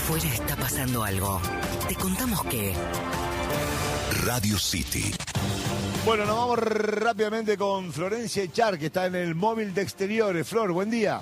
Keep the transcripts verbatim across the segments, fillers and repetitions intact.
Afuera está pasando algo. Te contamos que... Radio City. Bueno, nos vamos rápidamente con Florencia Echar, que está en el móvil de exteriores. Flor, buen día.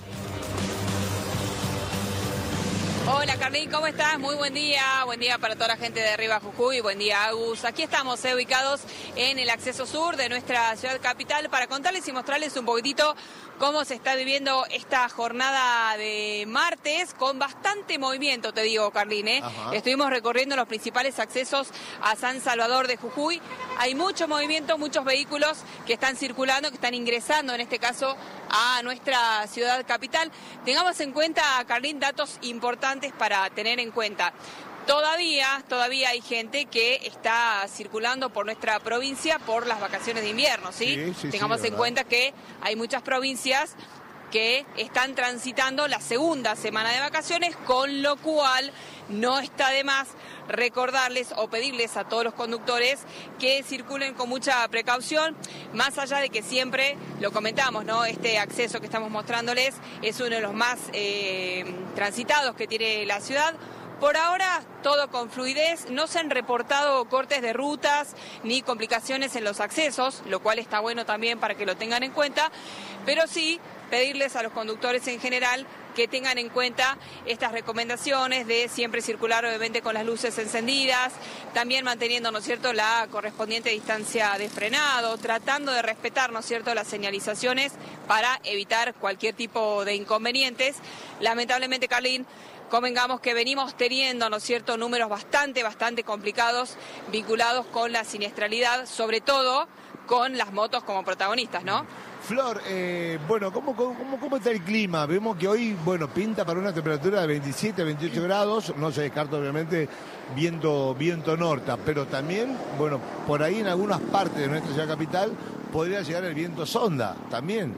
Hola Carlín, ¿cómo estás? Muy buen día, buen día para toda la gente de Arriba Jujuy, buen día Agus. Aquí estamos eh, ubicados en el acceso sur de nuestra ciudad capital para contarles y mostrarles un poquitito cómo se está viviendo esta jornada de martes con bastante movimiento, te digo Carlín. ¿eh? Estuvimos recorriendo los principales accesos a San Salvador de Jujuy. Hay mucho movimiento, muchos vehículos que están circulando, que están ingresando en este caso a nuestra ciudad capital. Tengamos en cuenta, Carlín, datos importantes para tener en cuenta. Todavía, todavía hay gente que está circulando por nuestra provincia por las vacaciones de invierno, ¿sí? sí, sí Tengamos sí, en cuenta que hay muchas provincias que están transitando la segunda semana de vacaciones, con lo cual no está de más recordarles o pedirles a todos los conductores que circulen con mucha precaución, más allá de que siempre lo comentamos, ¿no? Este acceso que estamos mostrándoles es uno de los más eh, transitados que tiene la ciudad. Por ahora, todo con fluidez, no se han reportado cortes de rutas ni complicaciones en los accesos, lo cual está bueno también para que lo tengan en cuenta, pero sí pedirles a los conductores en general que tengan en cuenta estas recomendaciones de siempre circular obviamente con las luces encendidas, también manteniendo, ¿no es cierto?, la correspondiente distancia de frenado, tratando de respetar, ¿no es cierto?, las señalizaciones para evitar cualquier tipo de inconvenientes. Lamentablemente, Carlín, convengamos que venimos teniendo, ¿no es cierto?, números bastante, bastante complicados vinculados con la siniestralidad, sobre todo con las motos como protagonistas, ¿no? Flor, eh, bueno, ¿cómo, cómo, ¿cómo está el clima? Vemos que hoy, bueno, pinta para una temperatura de veintisiete, veintiocho grados, no se descarta obviamente viento, viento norte, pero también, bueno, por ahí en algunas partes de nuestra ciudad capital podría llegar el viento sonda, también.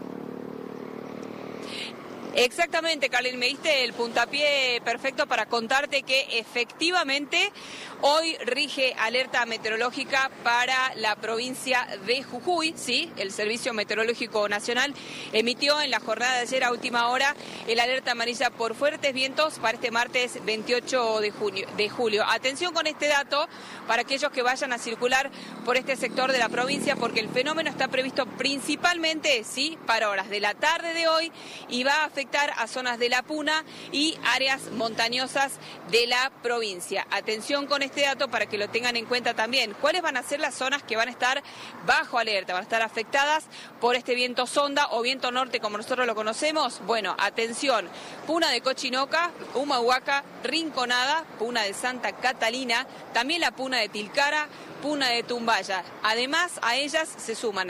Exactamente, Carlín, me diste el puntapié perfecto para contarte que efectivamente hoy rige alerta meteorológica para la provincia de Jujuy, ¿sí? El Servicio Meteorológico Nacional emitió en la jornada de ayer a última hora el alerta amarilla por fuertes vientos para este martes veintiocho de junio, de julio. Atención con este dato para aquellos que vayan a circular por este sector de la provincia, porque el fenómeno está previsto principalmente, ¿sí?, para horas de la tarde de hoy y va a afectar a zonas de la Puna y áreas montañosas de la provincia. Atención con este dato para que lo tengan en cuenta también. ¿Cuáles van a ser las zonas que van a estar bajo alerta? ¿Van a estar afectadas por este viento sonda o viento norte como nosotros lo conocemos? Bueno, atención, Puna de Cochinoca, Humahuaca, Rinconada, Puna de Santa Catalina, también la Puna de Tilcara, Puna de Tumbaya. Además, a ellas se suman